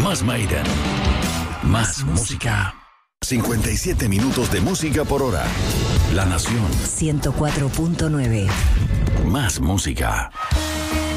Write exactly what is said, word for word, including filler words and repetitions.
Más Maiden. Más música. cincuenta y siete minutos de música por hora. La Nación. ciento cuatro punto nueve. Más música.